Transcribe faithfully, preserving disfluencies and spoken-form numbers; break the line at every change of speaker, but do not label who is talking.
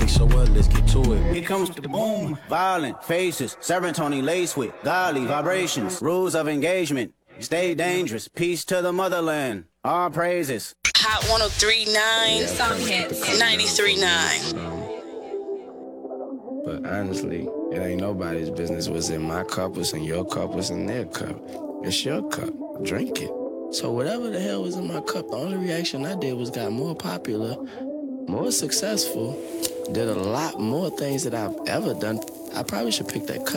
Okay, so what? Let's get to it.
Here comes the boom. Violent faces, serotonin laced with godly vibrations. Rules of engagement. Stay dangerous. Peace to the motherland. All praises.
Hot one oh three point nine.
Yeah, Song hits.
ninety-three point nine.
Um, but honestly, it ain't nobody's business what's in my cup, what's in your cup, what's in their cup. It's your cup. Drink it. So whatever the hell was in my cup, the only reaction I did was got more popular, more successful, did a lot more things that I've ever done. I probably should pick that cup.